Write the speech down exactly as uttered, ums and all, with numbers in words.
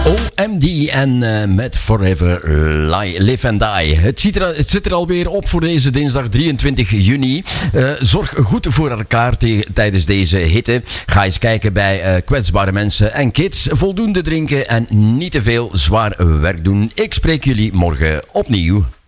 O M D en uh, met Forever Li- Live and Die. Het zit, er, het zit er alweer op voor deze dinsdag drieëntwintig juni. Uh, zorg goed voor elkaar te, tijdens deze hitte. Ga eens kijken bij uh, kwetsbare mensen en kids. Voldoende drinken en niet te veel zwaar werk doen. Ik spreek jullie morgen opnieuw.